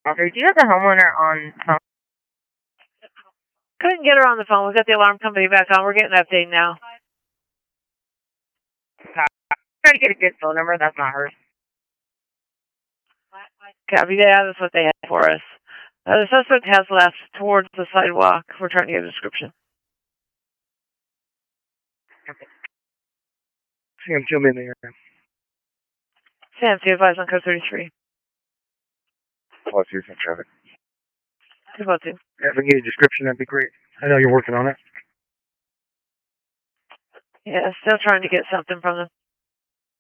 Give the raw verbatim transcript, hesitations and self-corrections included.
Okay, do you have the homeowner on phone? Couldn't get her on the phone. We got the alarm company back on. We're getting an update now. Try to get a good phone number. That's not hers. Copy that. That's what they had for us. Uh, the suspect has left towards the sidewalk. We're trying to get a description. Okay. Sam, jump in there. Sam, see advise on code thirty-three. Plus, here's some traffic. two oh two. Yeah, if we can get a description, that'd be great. I know you're working on it. Yeah, still trying to get something from them.